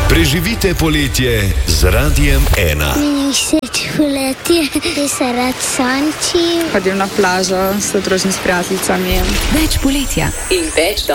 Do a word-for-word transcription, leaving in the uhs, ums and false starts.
Preživite poletje z Radiem ena. Meni se poletje, res se rad sončim. Hodim na plažo s družim s prijateljicami. Več poletja in več